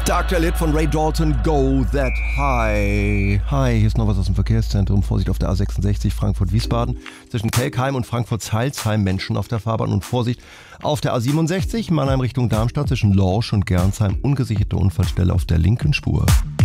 Dr. Lit von Ray Dalton, Go That High. Hi, hier ist noch was aus dem Verkehrszentrum. Vorsicht auf der A66 Frankfurt-Wiesbaden. Zwischen Kelkheim und Frankfurt-Zeilsheim Menschen auf der Fahrbahn. Und Vorsicht auf der A67 Mannheim Richtung Darmstadt zwischen Lorsch und Gernsheim. Ungesicherte Unfallstelle auf der linken Spur.